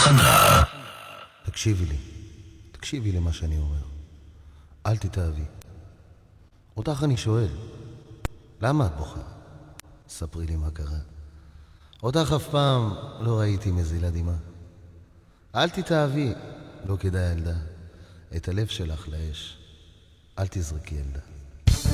התחנה. תקשיבי למה שאני אומר. אל תתאהבי. אותך אני שואל, למה את בוכה? ספרי לי מה קרה. אותך אף פעם לא ראיתי מזילה דמעה. אל תתאהבי, לא כדאי ילדה. את הלב שלך לאש. אל תזרקי ילדה.